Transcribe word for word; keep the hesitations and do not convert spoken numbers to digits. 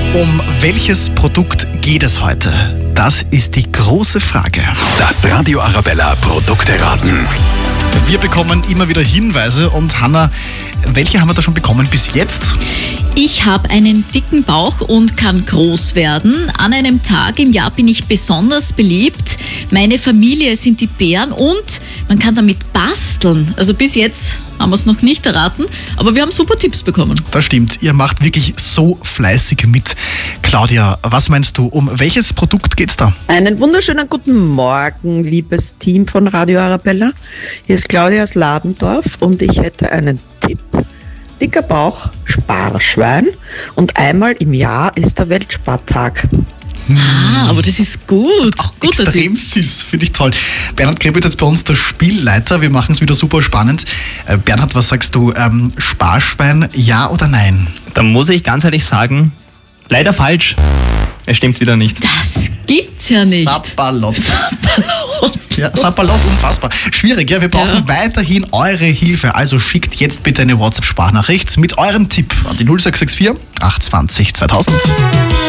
Um welches Produkt geht es heute? Das ist die große Frage. Das Radio Arabella Produkteraten. Wir bekommen immer wieder Hinweise und Hanna, welche haben wir da schon bekommen bis jetzt? Ich habe einen dicken Bauch und kann groß werden. An einem Tag im Jahr bin ich besonders beliebt. Meine Familie sind die Bären und man kann damit basteln. Also bis jetzt haben wir es noch nicht erraten, aber wir haben super Tipps bekommen. Das stimmt, ihr macht wirklich so fleißig mit. Claudia, was meinst du, um welches Produkt geht's da? Einen wunderschönen guten Morgen, liebes Team von Radio Arabella. Hier ist Claudia aus Ladendorf und ich hätte einen Tipp. Dicker Bauch, Sparschwein und einmal im Jahr ist der Weltspartag. Ah, aber das ist gut. Ach, Guter extrem Tipp. süß, finde ich toll. Bernhard Krebit jetzt bei uns der Spielleiter. Wir machen es wieder super spannend. Äh, Bernhard, was sagst du? Ähm, Sparschwein, ja oder nein? Da muss ich ganz ehrlich sagen, leider falsch. Es stimmt wieder nicht. Das gibt's ja nicht. Sapperlot. Sapperlot. Ja, Sapperlot, unfassbar. Schwierig, ja. Wir brauchen Ja. weiterhin eure Hilfe. Also schickt jetzt bitte eine WhatsApp-Sprachnachricht mit eurem Tipp an die null sechs sechs vier acht zwei null zweitausend.